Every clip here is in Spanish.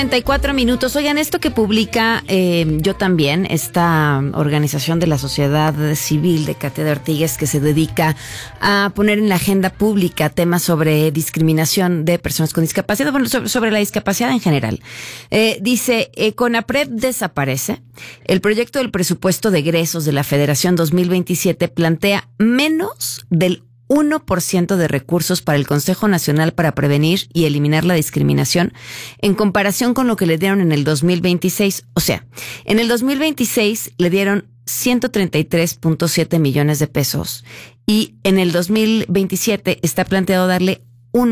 34 minutos. Oigan, esto que publica Yo También, esta organización de la sociedad civil de Katia de Ortigues que se dedica a poner en la agenda pública temas sobre discriminación de personas con discapacidad, bueno, sobre la discapacidad en general. Dice, CONAPRED desaparece. El proyecto del presupuesto de egresos de la Federación 2027 plantea menos del 1% de recursos para el Consejo Nacional para Prevenir y Eliminar la Discriminación en comparación con lo que le dieron en el 2026. O sea, en el 2026 le dieron 133.7 millones de pesos y en el 2027 está planteado darle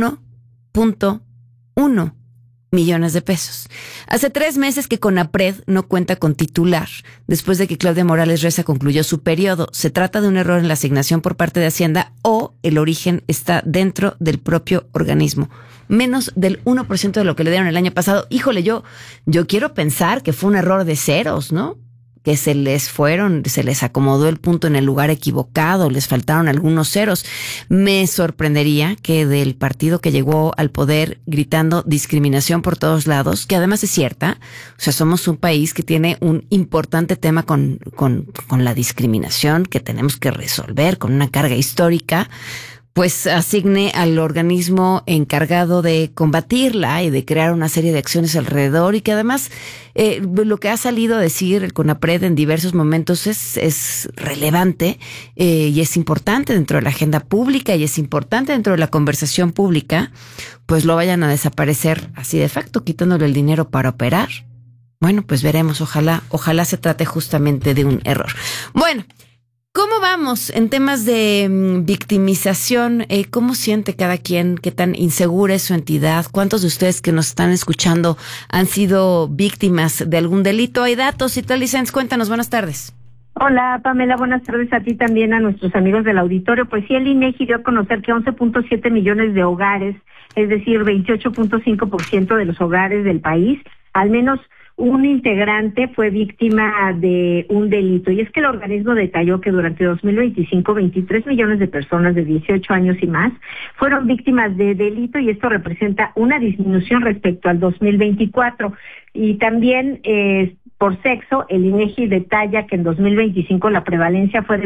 1.1 millones de pesos. Hace 3 meses que CONAPRED no cuenta con titular, después de que Claudia Morales Reza concluyó su periodo. ¿Se trata de un error en la asignación por parte de Hacienda o el origen está dentro del propio organismo? Menos del 1% de lo que le dieron el año pasado. Híjole, yo quiero pensar que fue un error de ceros, ¿no? Que se les acomodó el punto en el lugar equivocado, les faltaron algunos ceros. Me sorprendería que del partido que llegó al poder gritando discriminación por todos lados, que además es cierta, o sea, somos un país que tiene un importante tema con la discriminación que tenemos que resolver con una carga histórica, pues asigne al organismo encargado de combatirla y de crear una serie de acciones alrededor y que además lo que ha salido a decir el CONAPRED en diversos momentos es relevante y es importante dentro de la agenda pública y es importante dentro de la conversación pública, pues lo vayan a desaparecer así de facto, quitándole el dinero para operar. Bueno, pues veremos, ojalá se trate justamente de un error. Bueno, ¿cómo vamos en temas de victimización? ¿Cómo siente cada quien? ¿Qué tan insegura es su entidad? ¿Cuántos de ustedes que nos están escuchando han sido víctimas de algún delito? ¿Hay datos y tal, Licens? Cuéntanos, buenas tardes. Hola, Pamela, buenas tardes a ti también, a nuestros amigos del auditorio. Pues sí, el INEGI dio a conocer que 11.7 millones de hogares, es decir, 28.5% de los hogares del país, al menos un integrante fue víctima de un delito. Y es que el organismo detalló que durante 2025, 23 millones de personas de 18 años y más fueron víctimas de delito y esto representa una disminución respecto al 2024. Y también por sexo, el INEGI detalla que en 2025 la prevalencia fue de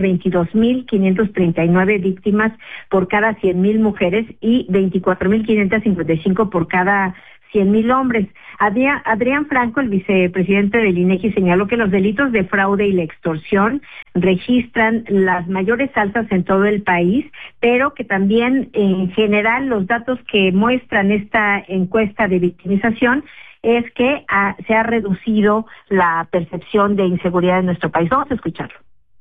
22.539 víctimas por cada 100,000 mujeres y 24.555 por cada 100,000 hombres. Adrián Franco, el vicepresidente del INEGI, señaló que los delitos de fraude y la extorsión registran las mayores alzas en todo el país, pero que también en general los datos que muestran esta encuesta de victimización es que se ha reducido la percepción de inseguridad en nuestro país. Vamos a escucharlo.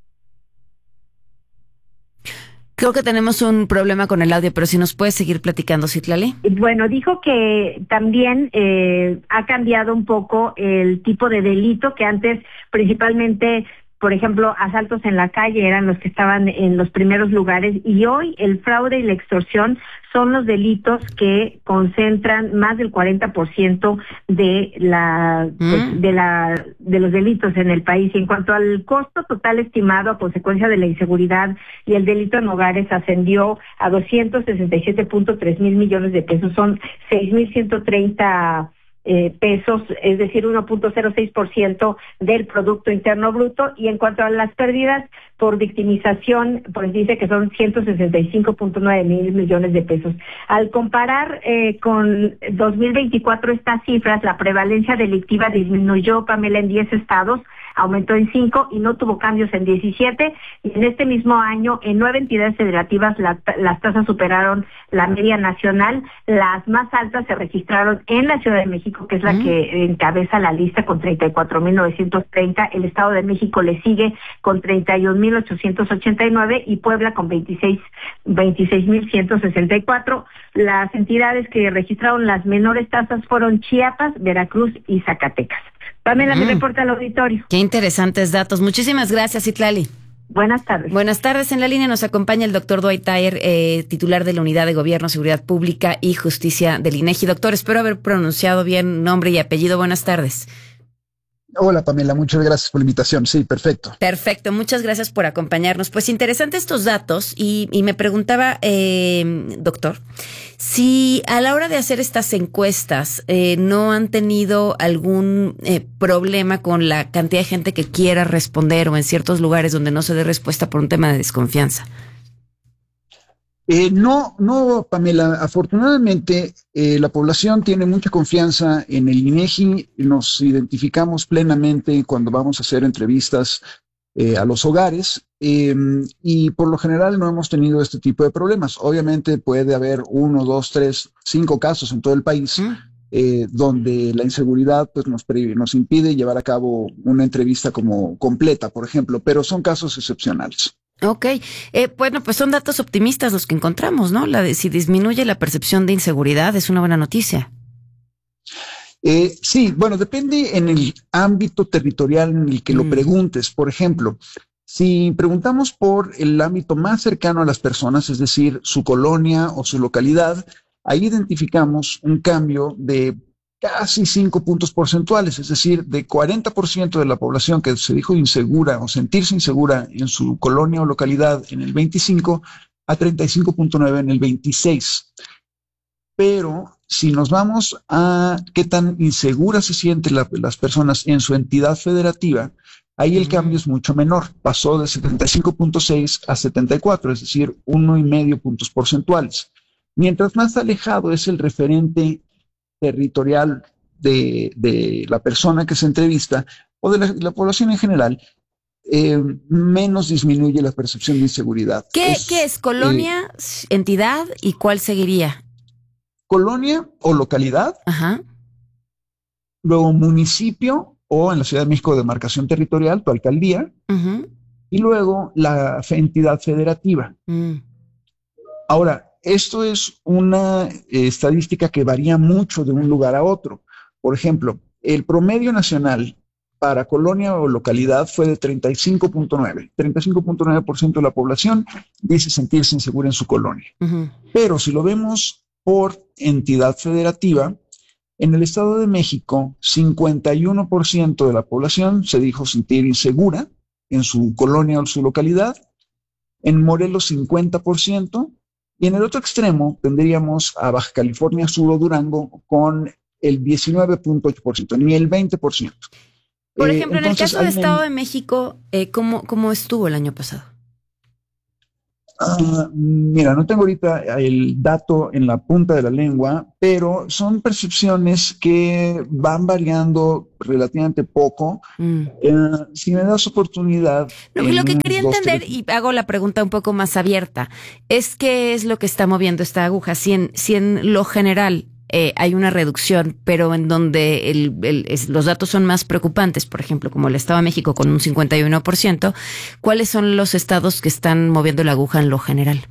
Creo que tenemos un problema con el audio, pero si nos puedes seguir platicando, Citlali. Bueno, dijo que también ha cambiado un poco el tipo de delito que antes principalmente, por ejemplo, asaltos en la calle eran los que estaban en los primeros lugares y hoy el fraude y la extorsión son los delitos que concentran más del 40% de los delitos en el país. Y en cuanto al costo total estimado a consecuencia de la inseguridad y el delito en hogares ascendió a 267.3 mil millones de pesos, son 6.130 pesos, es decir, 1.06% del Producto Interno Bruto. Y en cuanto a las pérdidas por victimización, pues dice que son 165.9 mil millones de pesos. Al comparar con 2024 estas cifras, la prevalencia delictiva disminuyó, Pamela, en 10 estados, aumentó en 5 y no tuvo cambios en 17. Y en este mismo año, en 9 entidades federativas, las tasas superaron la media nacional. Las más altas se registraron en la Ciudad de México, que es la que encabeza la lista con 34.930. El Estado de México le sigue con 31.889 y Puebla con 26.164. Las entidades que registraron las menores tasas fueron Chiapas, Veracruz y Zacatecas. Pamela, me reporta al auditorio. Qué interesantes datos. Muchísimas gracias, Citlali. Buenas tardes. Buenas tardes. En la línea nos acompaña el doctor Dwight Thayer, titular de la Unidad de Gobierno, Seguridad Pública y Justicia del INEGI. Doctor, espero haber pronunciado bien nombre y apellido. Buenas tardes. Hola Pamela, muchas gracias por la invitación. Sí, perfecto. Perfecto, muchas gracias por acompañarnos. Pues interesantes estos datos y me preguntaba, doctor, si a la hora de hacer estas encuestas no han tenido algún problema con la cantidad de gente que quiera responder o en ciertos lugares donde no se dé respuesta por un tema de desconfianza. No, Pamela. Afortunadamente, la población tiene mucha confianza en el INEGI. Nos identificamos plenamente cuando vamos a hacer entrevistas a los hogares y por lo general no hemos tenido este tipo de problemas. Obviamente puede haber 1, 2, 3, 5 casos en todo el país donde la inseguridad pues, nos impide llevar a cabo una entrevista como completa, por ejemplo, pero son casos excepcionales. Ok, bueno, pues son datos optimistas los que encontramos, ¿no? La de si disminuye la percepción de inseguridad es una buena noticia. Sí, bueno, depende en el ámbito territorial en el que lo preguntes. Por ejemplo, si preguntamos por el ámbito más cercano a las personas, es decir, su colonia o su localidad, ahí identificamos un cambio de casi 5 puntos porcentuales, es decir, de 40% de la población que se dijo insegura o sentirse insegura en su colonia o localidad en el 25 a 35.9 en el 26. Pero si nos vamos a qué tan inseguras se sienten las personas en su entidad federativa, ahí el cambio es mucho menor. Pasó de 75.6 a 74, es decir, 1,5 puntos porcentuales. Mientras más alejado es el referente territorial de la persona que se entrevista o de la población en general, menos disminuye la percepción de inseguridad. ¿Qué es colonia, entidad y cuál seguiría? Colonia o localidad, Ajá. luego municipio o en la Ciudad de México demarcación territorial, tu alcaldía, y luego la entidad federativa. Ahora, esto es una estadística que varía mucho de un lugar a otro. Por ejemplo, el promedio nacional para colonia o localidad fue de 35.9. 35.9% de la población dice sentirse insegura en su colonia. Pero si lo vemos por entidad federativa, en el Estado de México, 51% de la población se dijo sentir insegura en su colonia o su localidad. En Morelos, 50%. Y en el otro extremo tendríamos a Baja California Sur o Durango con el 19.8%, ni el 20%. Por ejemplo, en el caso del Estado de México, ¿cómo estuvo el año pasado? Mira, no tengo ahorita el dato en la punta de la lengua, pero son percepciones que van variando relativamente poco. Si me das oportunidad... No, lo que quería entender, y hago la pregunta un poco más abierta, es qué es lo que está moviendo esta aguja. Si en lo general hay una reducción, pero en donde los datos son más preocupantes, por ejemplo, como el Estado de México con un 51%, ¿cuáles son los estados que están moviendo la aguja en lo general?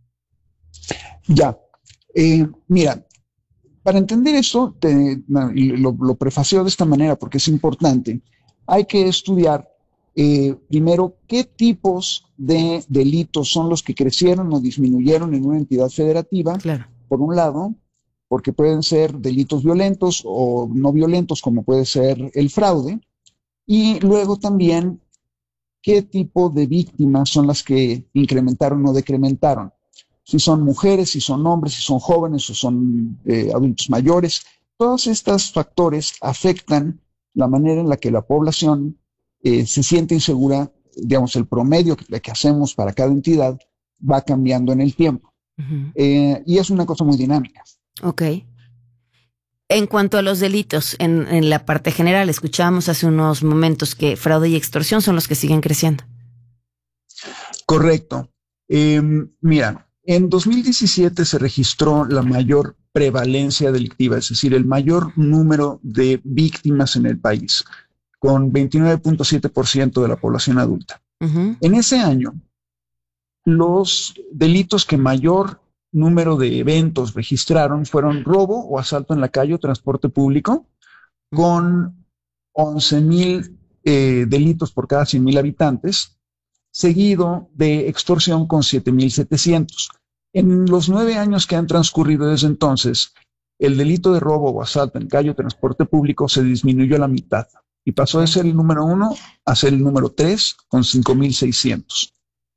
Ya, mira, para entender eso, lo prefaceo de esta manera porque es importante. Hay que estudiar primero qué tipos de delitos son los que crecieron o disminuyeron en una entidad federativa, claro, por un lado, porque pueden ser delitos violentos o no violentos, como puede ser el fraude, y luego también qué tipo de víctimas son las que incrementaron o decrementaron. Si son mujeres, si son hombres, si son jóvenes o son adultos mayores. Todos estos factores afectan la manera en la que la población se siente insegura. Digamos, el promedio que hacemos para cada entidad va cambiando en el tiempo. Y es una cosa muy dinámica. Ok. En cuanto a los delitos, en la parte general, escuchábamos hace unos momentos que fraude y extorsión son los que siguen creciendo. Correcto. Mira, en 2017 se registró la mayor prevalencia delictiva, es decir, el mayor número de víctimas en el país, con 29.7% de la población adulta. En ese año, los delitos que mayor número de eventos registraron fueron robo o asalto en la calle o transporte público, con 11,000 delitos por cada 100,000 habitantes, seguido de extorsión con 7,700. En los 9 años que han transcurrido desde entonces, el delito de robo o asalto en calle o transporte público se disminuyó a la mitad. y pasó de ser el número 1 a ser el número 3 con 5,600.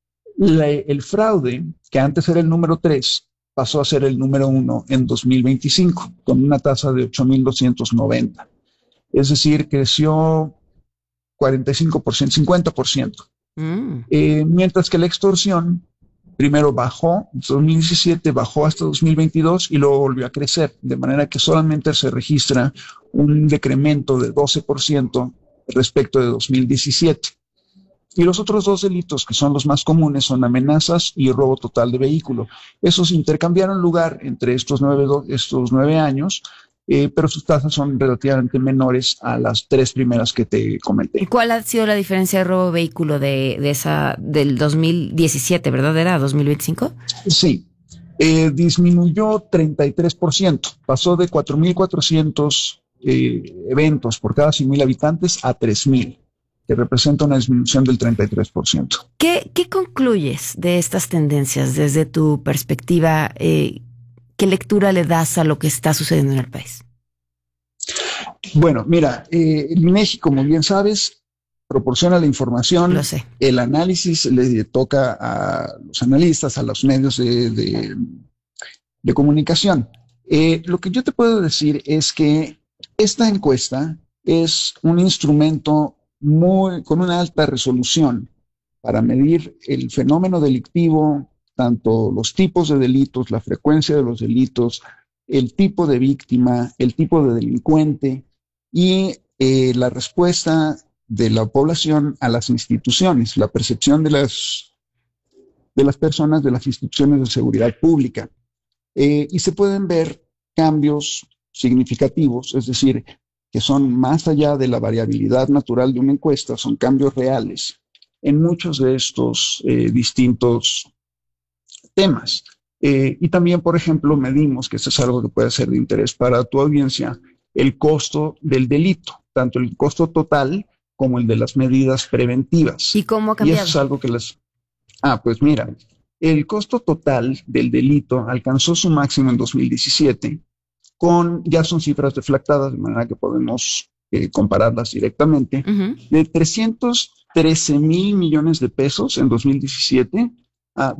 El fraude, que antes era el número 3, pasó a ser el número 1 en 2025, con una tasa de 8,290. Es decir, creció 45%, 50%. Mientras que la extorsión primero bajó, en 2017 bajó hasta 2022 y luego volvió a crecer, de manera que solamente se registra un decremento de 12% respecto de 2017. Y los otros dos delitos que son los más comunes son amenazas y robo total de vehículo. Esos intercambiaron lugar entre estos 9 años, pero sus tasas son relativamente menores a las 3 primeras que te comenté. ¿Cuál ha sido la diferencia de robo de vehículo del 2017, verdad? ¿Era 2025? Sí, disminuyó 33%, pasó de 4,400 eventos por cada 100,000 habitantes a 3,000, que representa una disminución del 33%. ¿Qué concluyes de estas tendencias desde tu perspectiva? ¿Qué lectura le das a lo que está sucediendo en el país? Bueno, mira, el INEGI, como bien sabes, proporciona la información. Lo sé. El análisis le toca a los analistas, a los medios de comunicación. Lo que yo te puedo decir es que esta encuesta es un instrumento con una alta resolución para medir el fenómeno delictivo, tanto los tipos de delitos, la frecuencia de los delitos, el tipo de víctima, el tipo de delincuente y la respuesta de la población a las instituciones, la percepción de las personas de las instituciones de seguridad pública. Y se pueden ver cambios significativos, es decir, que son más allá de la variabilidad natural de una encuesta, son cambios reales en muchos de estos distintos temas. Y también, por ejemplo, medimos, que esto es algo que puede ser de interés para tu audiencia, el costo del delito, tanto el costo total como el de las medidas preventivas. ¿Y cómo ha cambiado? Y eso es algo que pues mira, el costo total del delito alcanzó su máximo en 2017, ya son cifras deflactadas, de manera que podemos compararlas directamente, de 313,000 millones de pesos en 2017 a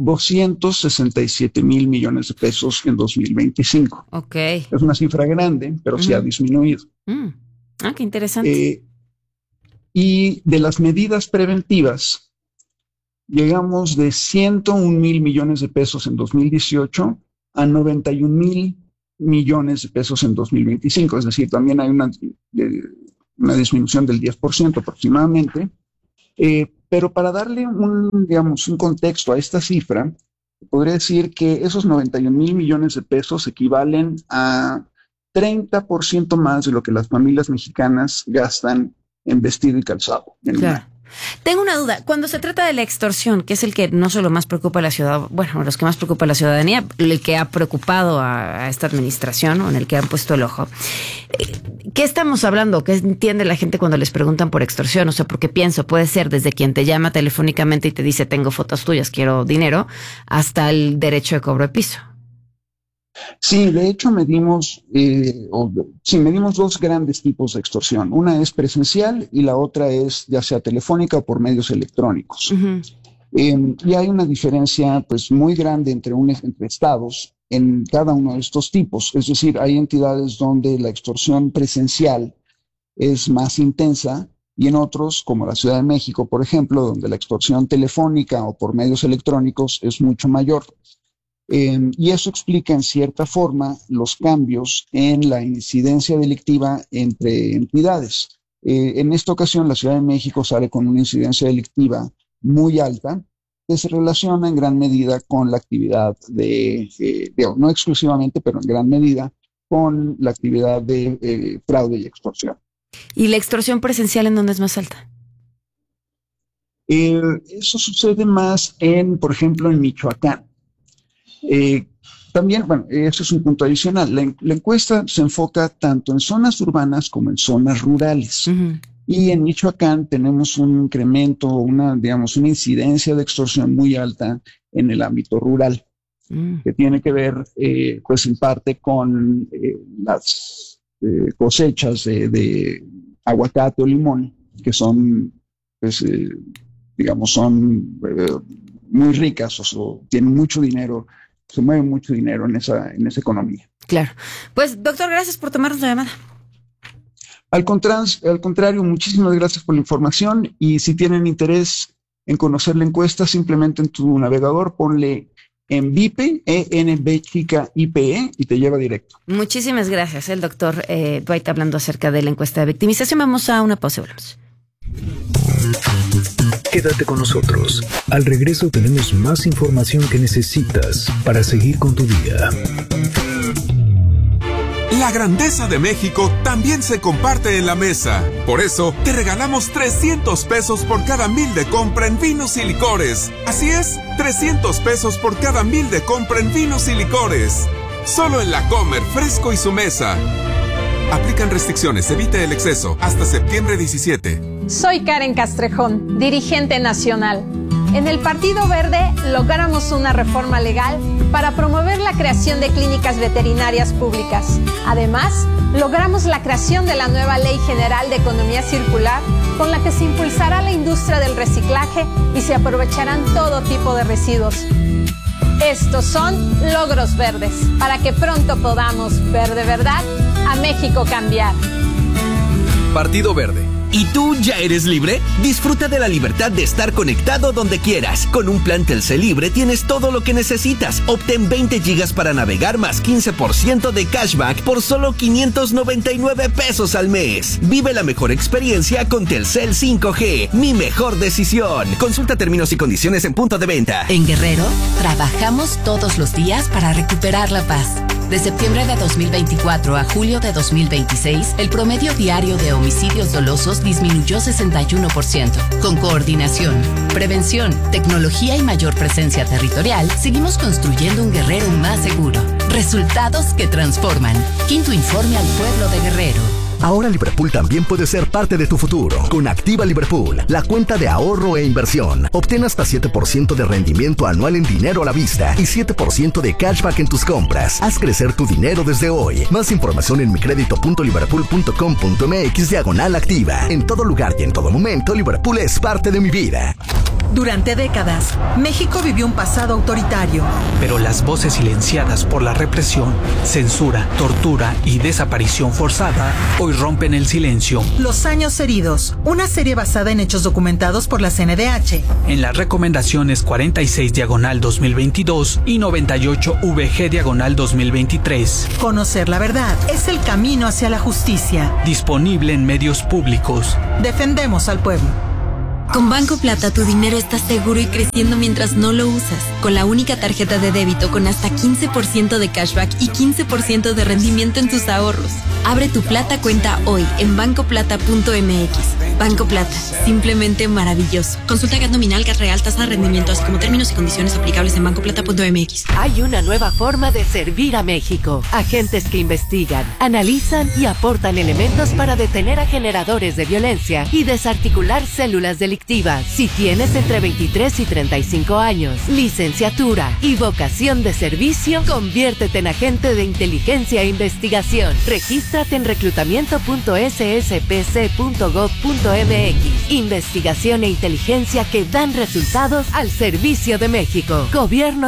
267,000 millones de pesos en 2025. Ok. Es una cifra grande, pero sí ha disminuido. Qué interesante. Y de las medidas preventivas, llegamos de 101,000 millones de pesos en 2018 a 91,000 millones de pesos en 2025. Es decir, también hay una disminución del 10% aproximadamente. Pero para darle un contexto a esta cifra, podría decir que esos 91,000 millones de pesos equivalen a 30% más de lo que las familias mexicanas gastan en vestido y calzado. Claro. Tengo una duda. Cuando se trata de la extorsión, que es el que no solo más preocupa a la ciudad, bueno, los que más preocupa a la ciudadanía, el que ha preocupado a esta administración o en el que han puesto el ojo, ¿qué estamos hablando? ¿Qué entiende la gente cuando les preguntan por extorsión? O sea, porque pienso, puede ser desde quien te llama telefónicamente y te dice, tengo fotos tuyas, quiero dinero, hasta el derecho de cobro de piso. Sí, de hecho medimos dos grandes tipos de extorsión. Una es presencial y la otra es ya sea telefónica o por medios electrónicos. Y hay una diferencia pues muy grande entre estados en cada uno de estos tipos. Es decir, hay entidades donde la extorsión presencial es más intensa y en otros, como la Ciudad de México, por ejemplo, donde la extorsión telefónica o por medios electrónicos es mucho mayor. Y eso explica en cierta forma los cambios en la incidencia delictiva entre entidades. En esta ocasión, la Ciudad de México sale con una incidencia delictiva muy alta que se relaciona en gran medida con la actividad no exclusivamente, pero en gran medida con la actividad de fraude y extorsión. ¿Y la extorsión presencial en dónde es más alta? Eso sucede más por ejemplo, en Michoacán. También, bueno, eso es un punto adicional. La encuesta se enfoca tanto en zonas urbanas como en zonas rurales. Y en Michoacán tenemos un incremento, una incidencia de extorsión muy alta en el ámbito rural, que tiene que ver, pues en parte con las cosechas de aguacate o limón, que son, pues, digamos, son muy ricas o tienen mucho dinero, se mueve mucho dinero en esa economía. Claro. Pues, doctor, gracias por tomarnos la llamada. Al contrario, muchísimas gracias por la información, y si tienen interés en conocer la encuesta, simplemente en tu navegador ponle ENVIPE, ENB chica IPE, y te lleva directo. Muchísimas gracias, el doctor Dwight, hablando acerca de la encuesta de victimización. Vamos a una pausa y volvemos. Quédate con nosotros. Al regreso tenemos más información que necesitas para seguir con tu día. La grandeza de México también se comparte en la mesa. Por eso, te regalamos 300 pesos por cada 1,000 de compra en vinos y licores. Así es, 300 pesos por cada 1,000 de compra en vinos y licores. Solo en La Comer, Fresco y Su Mesa. Aplican restricciones, evite el exceso. Hasta septiembre 17. Soy Karen Castrejón, dirigente nacional. En el Partido Verde logramos una reforma legal para promover la creación de clínicas veterinarias públicas. Además, logramos la creación de la nueva Ley General de Economía Circular, con la que se impulsará la industria del reciclaje y se aprovecharán todo tipo de residuos. Estos son logros verdes, para que pronto podamos ver de verdad a México cambiar. Partido Verde. ¿Y tú ya eres libre? Disfruta de la libertad de estar conectado donde quieras. Con un plan Telcel Libre tienes todo lo que necesitas. Obtén 20 gigas para navegar más 15% de cashback por solo 599 pesos al mes. Vive la mejor experiencia con Telcel 5G. Mi mejor decisión. Consulta términos y condiciones en punto de venta. En Guerrero, trabajamos todos los días para recuperar la paz. De septiembre de 2024 a julio de 2026, el promedio diario de homicidios dolosos disminuyó 61%. Con coordinación, prevención, tecnología y mayor presencia territorial, seguimos construyendo un Guerrero más seguro. Resultados que transforman. Quinto informe al pueblo de Guerrero. Ahora Liverpool también puede ser parte de tu futuro. Con Activa Liverpool, la cuenta de ahorro e inversión. Obtén hasta 7% de rendimiento anual en dinero a la vista y 7% de cashback en tus compras. Haz crecer tu dinero desde hoy. Más información en micredito.liverpool.com.mx/activa. En todo lugar y en todo momento, Liverpool es parte de mi vida. Durante décadas, México vivió un pasado autoritario. Pero las voces silenciadas por la represión, censura, tortura y desaparición forzada hoy rompen el silencio. Los años heridos, una serie basada en hechos documentados por la CNDH. En las recomendaciones 46/2022 y 98/VG/2023. Conocer la verdad es el camino hacia la justicia. Disponible en medios públicos. Defendemos al pueblo. Con Banco Plata tu dinero está seguro y creciendo mientras no lo usas. Con la única tarjeta de débito con hasta 15% de cashback y 15% de rendimiento en tus ahorros. Abre tu Plata cuenta hoy en bancoplata.mx. Banco Plata, simplemente maravilloso. Consulta GAT nominal, GAT real, tasa de rendimiento, así como términos y condiciones aplicables en bancoplata.mx. Hay una nueva forma de servir a México. Agentes que investigan, analizan y aportan elementos para detener a generadores de violencia y desarticular células delictivas. Si tienes entre 23 y 35 años, licenciatura y vocación de servicio, conviértete en agente de inteligencia e investigación. Regístrate en reclutamiento.sspc.gov.mx. Investigación e inteligencia que dan resultados al servicio de México. Gobierno